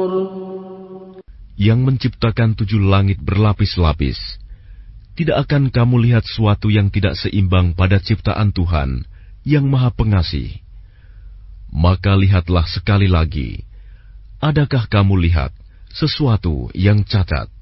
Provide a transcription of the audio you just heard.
Yang menciptakan 7 langit berlapis-lapis, tidak akan kamu lihat suatu yang tidak seimbang pada ciptaan Tuhan yang Maha Pengasih. Maka lihatlah sekali lagi, adakah kamu lihat sesuatu yang cacat?